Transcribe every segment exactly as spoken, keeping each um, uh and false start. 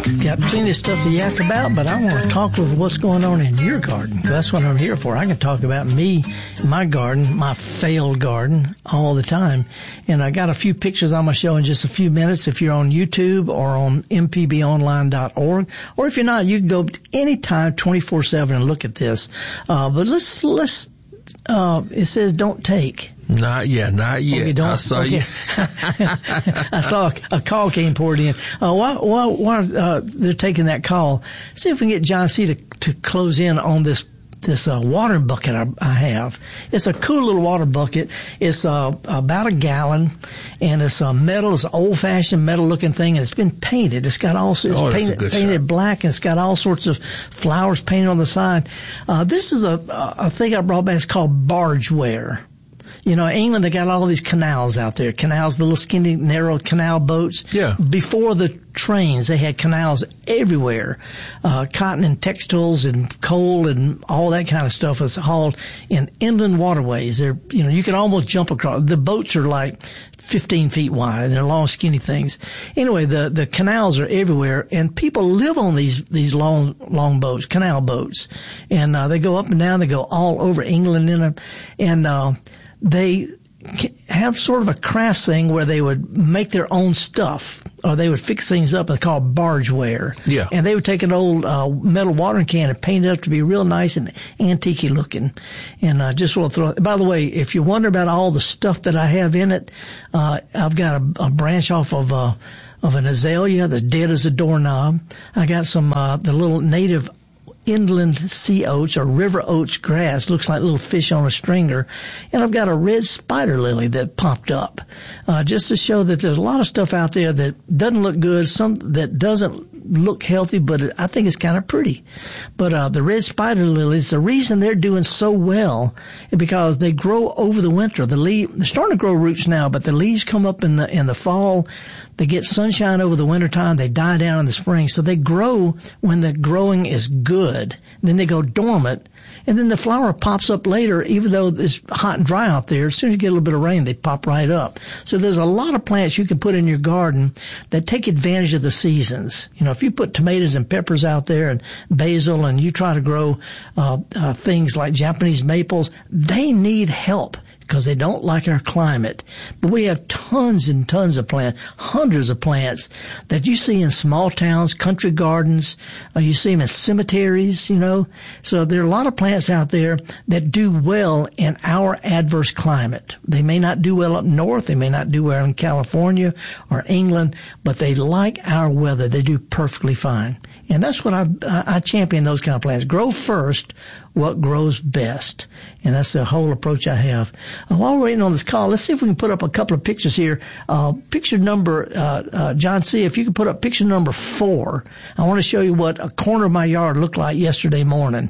got plenty of stuff to yak about, but I want to talk with what's going on in your garden. That's what I'm here for. I can talk about me, my garden, my failed garden all the time. And I got a few pictures on my show in just a few minutes if you're on YouTube or on m p b online dot org. Or if you're not, you can go anytime twenty-four seven and look at this. Uh, but let's, let's, uh, it says don't take. Not yet, not yet. Okay, don't, I saw okay. you. I saw a, a call came poured in. Uh, why, why, why, uh, they're taking that call? See if we can get John C. to, to close in on this, this, uh, water bucket I, I have. It's a cool little water bucket. It's, uh, about a gallon and it's a metal, it's an old fashioned metal looking thing and it's been painted. It's got all, it's oh, painted, painted shot. black and it's got all sorts of flowers painted on the side. Uh, this is a, a thing I brought back. It's called bargeware. You know, England, they got all these canals out there. Canals, the little skinny, narrow canal boats. Yeah. Before the trains, they had canals everywhere. Uh, cotton and textiles and coal and all that kind of stuff was hauled in inland waterways. They're, you know, you can almost jump across. The boats are like fifteen feet wide. They're long, skinny things. Anyway, the, the canals are everywhere and people live on these, these long, long boats, canal boats. And, uh, they go up and down. They go all over England in them. And, uh, they have sort of a crafts thing where they would make their own stuff or they would fix things up. It's called bargeware. Yeah. And they would take an old uh, metal watering can and paint it up to be real nice and antique looking. And I uh, just want to throw, by the way, if you wonder about all the stuff that I have in it, uh, I've got a, a branch off of, uh, of an azalea that's dead as a doorknob. I got some, uh, the little native inland sea oats or river oats grass, looks like little fish on a stringer, and I've got a red spider lily that popped up, uh, just to show that there's a lot of stuff out there that doesn't look good, some that doesn't look healthy, but it, I think it's kind of pretty. But uh, the red spider lilies, the reason they're doing so well is because they grow over the winter. The leaf, they're starting to grow roots now, but the leaves come up in the in the fall. They get sunshine over the wintertime. They die down in the spring. So they grow when the growing is good. Then they go dormant. And then the flower pops up later, even though it's hot and dry out there. As soon as you get a little bit of rain, they pop right up. So there's a lot of plants you can put in your garden that take advantage of the seasons. You know, if you put tomatoes and peppers out there and basil and you try to grow uh, uh things like Japanese maples, they need help because they don't like our climate. But we have tons and tons of plants, hundreds of plants that you see in small towns, country gardens, or you see them in cemeteries, you know. So there are a lot of plants out there that do well in our adverse climate. They may not do well up north, they may not do well in California or England, but they like our weather. They do perfectly fine. And that's what I, I champion those kind of plants. Grow first what grows best. And that's the whole approach I have. Uh, while we're waiting on this call, let's see if we can put up a couple of pictures here. Uh, picture number, uh, uh, John C., if you can put up picture number four. I want to show you what a corner of my yard looked like yesterday morning.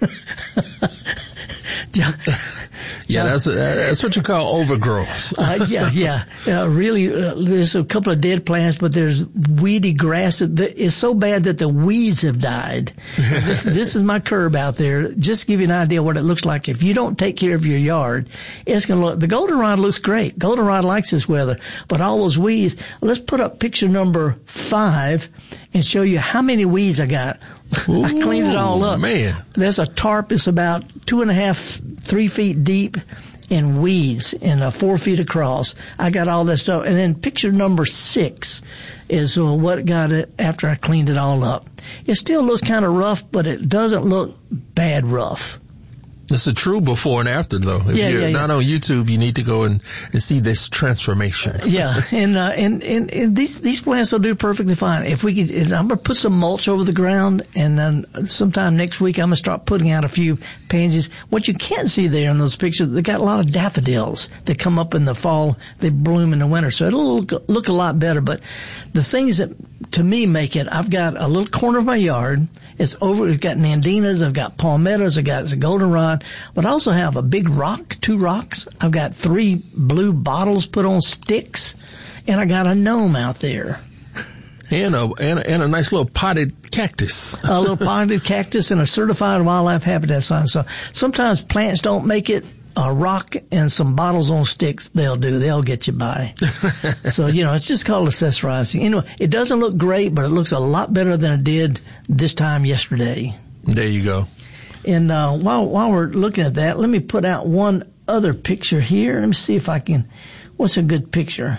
John, yeah, that's a, that's what you call overgrowth. uh, yeah, yeah. Uh, really, uh, there's a couple of dead plants, but there's weedy grass. That it's so bad that the weeds have died. this, this is my curb out there. Just to give you an idea what it looks like. If you don't take care of your yard, it's going to look, the goldenrod looks great. Goldenrod likes this weather, but all those weeds, let's put up picture number five and show you how many weeds I got. Ooh, I cleaned it all up. Man. There's a tarp. It's about two and a half, three feet deep in weeds and uh, four feet across. I got all that stuff. And then picture number six is uh, what got it after I cleaned it all up. It still looks kind of rough, but it doesn't look bad rough. It's a true before and after, though. If yeah, you're yeah, yeah. not on YouTube, you need to go and, and see this transformation. yeah, and, uh, and and and these these plants will do perfectly fine. If we could, and I'm gonna put some mulch over the ground, and then sometime next week I'm gonna start putting out a few pansies. What you can't see there in those pictures, they got a lot of daffodils that come up in the fall. They bloom in the winter, so it'll look, look a lot better. But the things that to me make it, I've got a little corner of my yard. It's over. We've got nandinas. I've got palmettos. I've got a goldenrod. But I also have a big rock, two rocks. I've got three blue bottles put on sticks, and I got a gnome out there. And a, and a, and a nice little potted cactus. A little potted cactus and a certified wildlife habitat sign. So sometimes plants don't make it a rock and some bottles on sticks, they'll do. They'll get you by. So, you know, it's just called accessorizing. Anyway, it doesn't look great, but it looks a lot better than it did this time yesterday. There you go. And uh, while while we're looking at that, let me put out one other picture here. Let me see if I can. What's a good picture?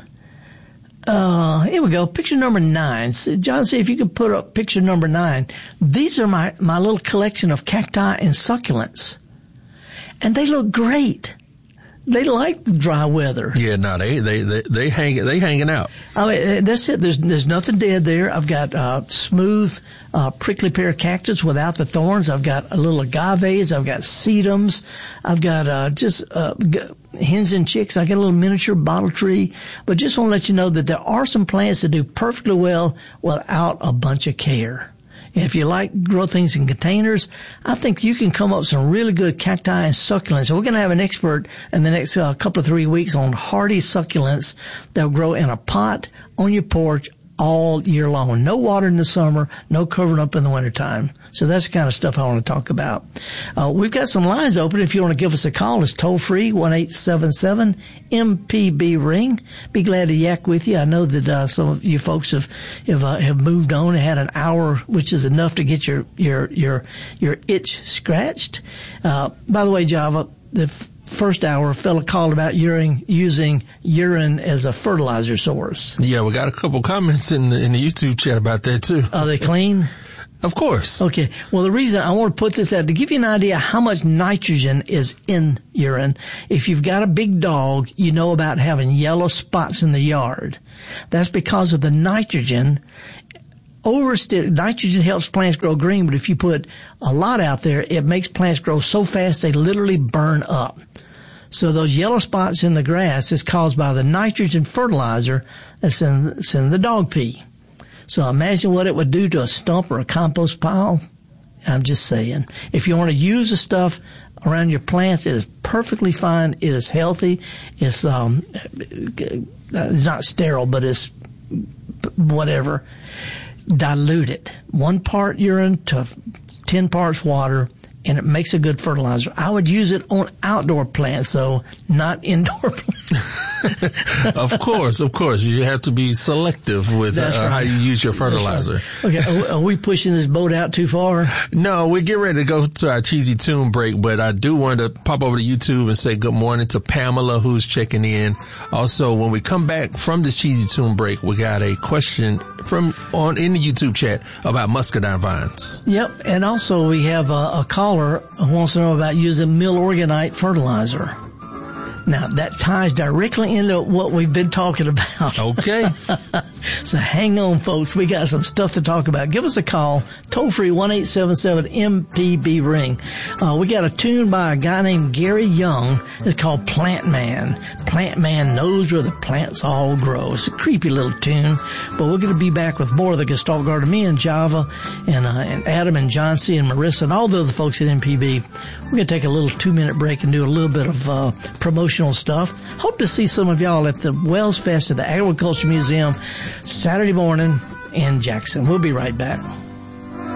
Uh, here we go. Picture number nine. So, John, see if you can put up picture number nine. These are my, my little collection of cacti and succulents. And they look great. They like the dry weather. Yeah, no, they they they they hang they hanging out. I mean, that's it. There's there's nothing dead there. I've got uh, smooth, uh, prickly pear cactus without the thorns. I've got a little agaves. I've got sedums. I've got uh, just uh, g- hens and chicks. I got a little miniature bottle tree. But just want to let you know that there are some plants that do perfectly well without a bunch of care. And if you like grow things in containers, I think you can come up with some really good cacti and succulents. So we're going to have an expert in the next uh, couple of three weeks on hardy succulents that will grow in a pot on your porch all year long. No water in the summer, no covering up in the wintertime. So that's the kind of stuff I want to talk about. Uh, we've got some lines open. If you want to give us a call, it's toll free, one eight seven seven M P B ring. Be glad to yak with you. I know that uh, some of you folks have have, uh, have moved on and had an hour, which is enough to get your your your your itch scratched. Uh, by the way, Java, the f- first hour, a fella called about urine, using urine as a fertilizer source. Yeah, we got a couple comments in the, in the YouTube chat about that too. Are they clean? Of course. Okay. Well, the reason I want to put this out, to give you an idea how much nitrogen is in urine, if you've got a big dog, you know about having yellow spots in the yard. That's because of the nitrogen. Oversti- nitrogen helps plants grow green, but if you put a lot out there, it makes plants grow so fast they literally burn up. So those yellow spots in the grass is caused by the nitrogen fertilizer that's in, that's in the dog pee. So imagine what it would do to a stump or a compost pile. I'm just saying. If you want to use the stuff around your plants, it is perfectly fine. It is healthy. It's um, it's not sterile, but it's whatever. Dilute it. One part urine to ten parts water, and it makes a good fertilizer. I would use it on outdoor plants, though, not indoor plants. Of course, of course. You have to be selective with uh, right. how you use your fertilizer. Right. Okay, are we pushing this boat out too far? No, we're getting ready to go to our cheesy tune break, but I do want to pop over to YouTube and say good morning to Pamela, who's checking in. Also, when we come back from this cheesy tune break, we got a question from on in the YouTube chat about muscadine vines. Yep, and also we have a, a caller who wants to know about using Milorganite fertilizer. Now, that ties directly into what we've been talking about. Okay. So hang on, folks. We got some stuff to talk about. Give us a call. Toll free, one eight seven seven M P B ring. Uh, we got a tune by a guy named Gary Young. It's called Plant Man. Plant Man knows where the plants all grow. It's a creepy little tune. But we're going to be back with more of the Gestalt Garden. Me and Java and, uh, and Adam and John C. and Marissa and all the other folks at M P B. We're going to take a little two-minute break and do a little bit of uh, promotional stuff. Hope to see some of y'all at the Wells Fest at the Agriculture Museum Saturday morning in Jackson. We'll be right back.